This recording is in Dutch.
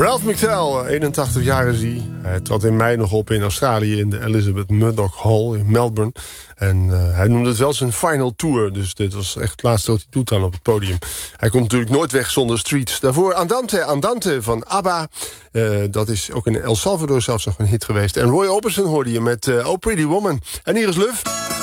Ralph McTell, 81 jaar is hij. Hij trad in mei nog op in Australië in de Elizabeth Murdoch Hall in Melbourne. En hij noemde het wel zijn final tour. Dus dit was echt het laatste wat hij doet dan op het podium. Hij komt natuurlijk nooit weg zonder Streets. Daarvoor Andante van ABBA. Dat is ook in El Salvador zelfs nog een hit geweest. En Roy Orbison hoorde je met Oh Pretty Woman. En hier is Luf.